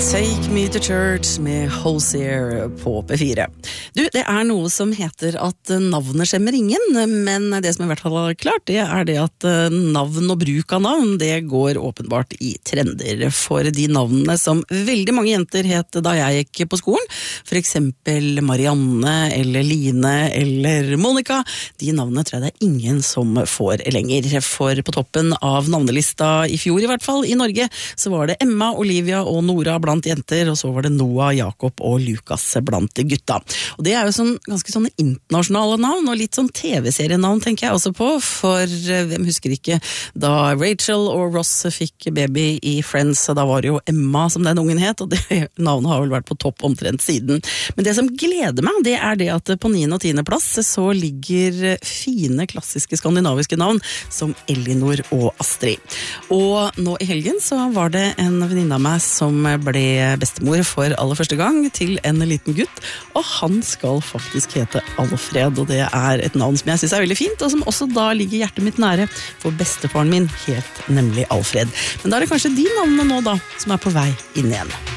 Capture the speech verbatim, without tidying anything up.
Take Me to Church med Hosier på P fire. Du, det er noe som heter at navnet skjemmer ingen, men det som i hvert fall er klart, det er det at navn og bruk av navn, det går åpenbart i trender. For de navnene som veldig mange jenter het da jeg gikk på skolen, for eksempel Marianne eller Line eller Monica, de navnene tror jeg det er ingen som får lenger. For på toppen av navnelista i fjor i hvert fall i Norge, så var det Emma, Olivia og Nora blant jenter, og så var det Noah, Jakob og Lukas blant gutta. Og det er jo sånn, ganske sånne internasjonale navn, og litt sånn T V-serienavn tenker jeg også på, for hvem husker ikke da Rachel og Ross fikk baby i Friends, så da var det jo Emma som den ungen het, og det navnet har vel vært på topp omtrent siden. Men det som gleder meg, det er det at på niende og tiende plass så ligger fine, klassiske skandinaviske navn som Elinor og Astrid. Og nå i helgen så var det en venninne av meg som ble bestemor for aller første gang til en liten gutt, og han skal faktisk hete Alfred, og det er et navn som jeg synes er veldig fint, og som også da ligger hjertet mitt nære, for bestefaren min het nemlig Alfred. Men da er det kanskje de navnene nå da, som er på vei inn igjen.